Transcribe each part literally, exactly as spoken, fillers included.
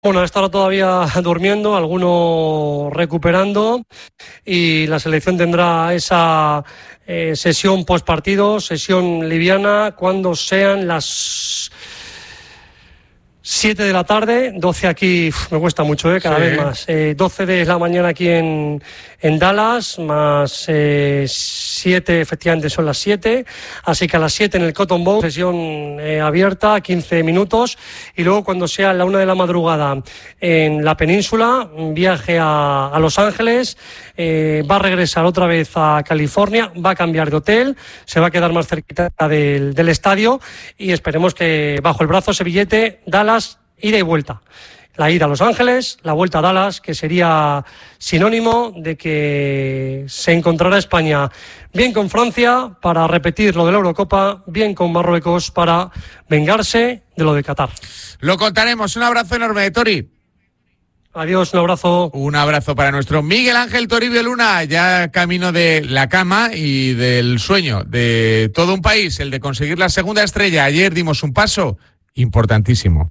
Bueno, estará todavía durmiendo, algunos recuperando, y la selección tendrá esa eh, sesión postpartido, sesión liviana, cuando sean las siete de la tarde, doce aquí, uf, me cuesta mucho, ¿eh? cada sí. vez más, eh, doce de la mañana aquí en, en Dallas, más eh, siete, efectivamente son las siete, así que a las siete en el Cotton Bowl, sesión eh, abierta, quince minutos, y luego cuando sea la una de la madrugada en la península, viaje a, a Los Ángeles, eh, va a regresar otra vez a California, va a cambiar de hotel, se va a quedar más cerquita del, del estadio, y esperemos que bajo el brazo ese billete, Dallas, ida y vuelta. La ida a Los Ángeles, la vuelta a Dallas, que sería sinónimo de que se encontrará España bien con Francia para repetir lo de la Eurocopa, bien con Marruecos para vengarse de lo de Qatar. Lo contaremos. Un abrazo enorme, Tori. Adiós, un abrazo. Un abrazo para nuestro Miguel Ángel Toribio Luna, ya camino de la cama y del sueño de todo un país, el de conseguir la segunda estrella. Ayer dimos un paso importantísimo.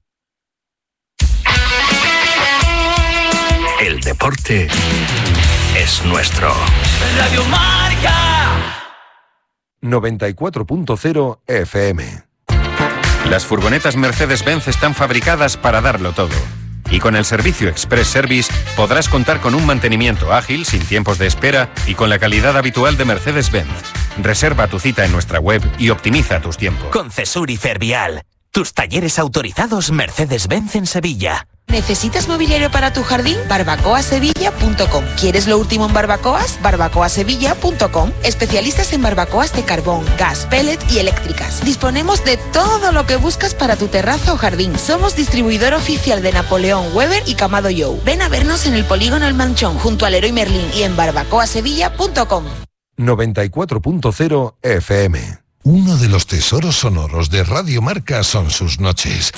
El deporte es nuestro. Radio Marca noventa y cuatro punto cero F M. Las furgonetas Mercedes-Benz están fabricadas para darlo todo. Y con el servicio Express Service podrás contar con un mantenimiento ágil, sin tiempos de espera y con la calidad habitual de Mercedes-Benz. Reserva tu cita en nuestra web y optimiza tus tiempos. Con Cesur y Fervial, tus talleres autorizados Mercedes-Benz en Sevilla. ¿Necesitas mobiliario para tu jardín? barbacoa sevilla punto com. ¿Quieres lo último en barbacoas? barbacoa sevilla punto com. Especialistas en barbacoas de carbón, gas, pellet y eléctricas. Disponemos de todo lo que buscas para tu terraza o jardín. Somos distribuidor oficial de Napoleón, Weber y Camado Joe. Ven a vernos en el Polígono El Manchón, junto al Leroy Merlin, y en barbacoa sevilla punto com. noventa y cuatro punto cero F M. Uno de los tesoros sonoros de Radio Marca son sus noches,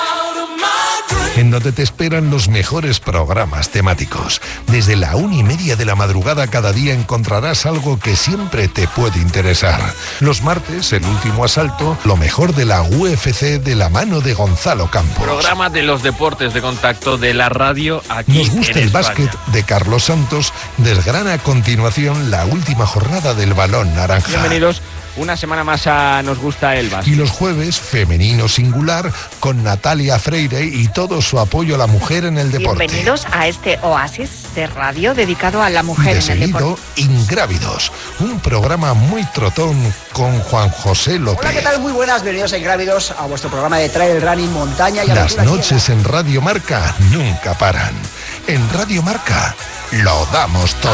en donde te esperan los mejores programas temáticos. Desde la una y media de la madrugada cada día encontrarás algo que siempre te puede interesar. Los martes, el último asalto, lo mejor de la U F C de la mano de Gonzalo Campos. Programa de los deportes de contacto de la radio aquí en España. Nos gusta el básquet de Carlos Santos, desgrana a continuación la última jornada del balón naranja. Bienvenidos una semana más a Nos gusta el básquet. Y los jueves, femenino singular, con Natalia Freire y todo su apoyo a la mujer en el deporte. Bienvenidos a este oasis de radio dedicado a la mujer de en seguido, el deporte. Ingrávidos, un programa muy trotón con Juan José López. Hola, ¿qué tal? Muy buenas, bienvenidos a Ingrávidos, a vuestro programa de trail running, montaña y Las noches en Radio Marca nunca paran. En Radio Marca lo damos todo.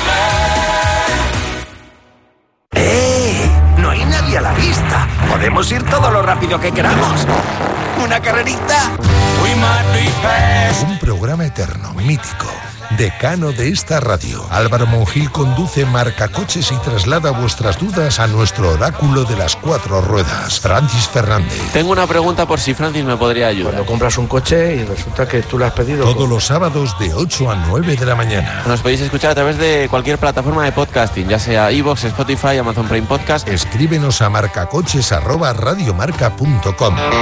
¡Eh! No hay nadie a la vista. Podemos ir todo lo rápido que queramos. ¿Una carrerita? Un programa eterno, mítico, decano de esta radio. Álvaro Monjil conduce Marcacoches y traslada vuestras dudas a nuestro oráculo de las cuatro ruedas, Francis Fernández. Tengo una pregunta por si Francis me podría ayudar. Cuando compras un coche y resulta que tú lo has pedido... Todos los sábados de ocho a nueve de la mañana. Nos podéis escuchar a través de cualquier plataforma de podcasting, ya sea iVoox, Spotify, Amazon Prime Podcast. Escríbenos a marcacoches arroba radiomarca punto com.